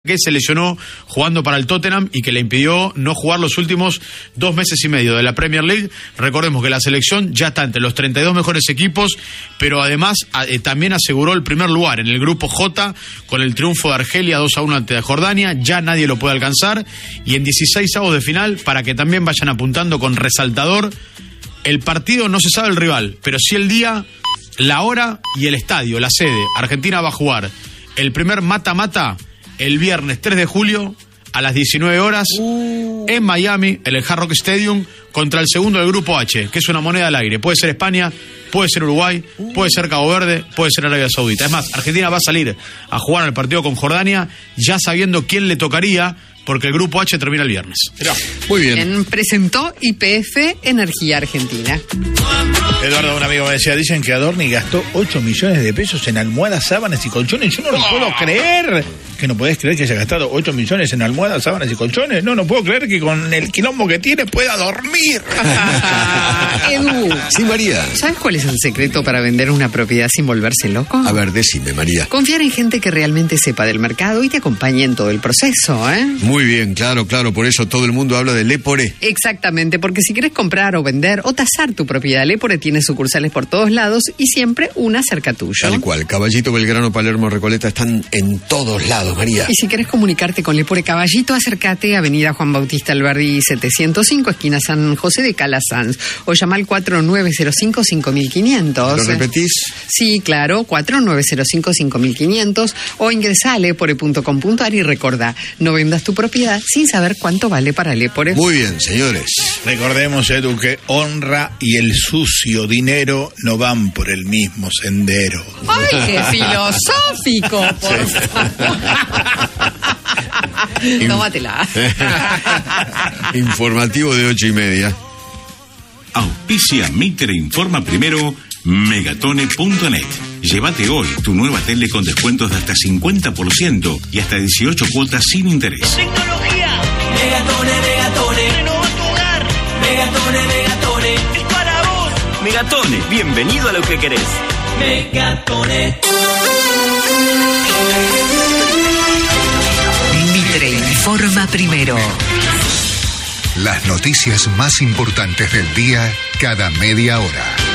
que se lesionó jugando para el Tottenham y que le impidió no jugar los últimos 2 meses y medio de la Premier League. Recordemos que la selección ya está entre los 32 mejores equipos, pero además también aseguró el primer lugar en el grupo J con el triunfo de Argelia 2-1 ante Jordania. Ya nadie lo puede alcanzar, y en 16avos de final, para que también vayan apuntando con resaltador, el partido no se sabe el rival, pero sí el día, la hora y el estadio, la sede. Argentina va a jugar el primer mata-mata el viernes 3 de julio a las 19 horas en Miami, en el Hard Rock Stadium, contra el segundo del grupo H, que es una moneda al aire. Puede ser España, puede ser Uruguay, puede ser Cabo Verde, puede ser Arabia Saudita. Es más, Argentina va a salir a jugar el partido con Jordania ya sabiendo quién le tocaría, porque el grupo H termina el viernes. Muy bien. Presentó YPF Energía Argentina. Eduardo, un amigo me decía, dicen que Adorni gastó 8 millones de pesos en almohadas, sábanas y colchones. Yo no lo puedo creer. ¿Que no podés creer que haya gastado 8 millones en almohadas, sábanas y colchones? No puedo creer que con el quilombo que tiene pueda dormir. Edu. Sí, María. ¿Sabes cuál es el secreto para vender una propiedad sin volverse loco? A ver, decime, María. Confiar en gente que realmente sepa del mercado y te acompañe en todo el proceso, ¿eh? Muy bien, claro, por eso todo el mundo habla de Lepore. Exactamente, porque si quieres comprar o vender o tasar tu propiedad, Lepore tiene sucursales por todos lados y siempre una cerca tuyo. Tal cual, Caballito, Belgrano, Palermo, Recoleta están en todos lados, María. Y si querés comunicarte con Lepore Caballito, acércate a Avenida Juan Bautista Alberdi 705, esquina San José de Calasanz, o llama al 4905-5500. ¿Lo repetís? Sí, claro, 4905-5500, o ingresá a lepore.com.ar y recordá, no vendas tu propiedad sin saber cuánto vale para Lepore. Muy bien, señores. Recordemos, Edu, que honra y el sucio dinero no van por el mismo sendero. ¡Ay, qué filosófico! Por favor. Tómatela. Informativo de 8:30. Auspicia Mitre Informa Primero, Megatone.net. Llévate hoy tu nueva tele con descuentos de hasta 50% y hasta 18 cuotas sin interés. Tecnología. Megatone. Renova tu hogar. Megatone. Es para vos. Megatone, bienvenido a lo que querés. Megatone. Mitre Informa Primero. Las noticias más importantes del día cada media hora.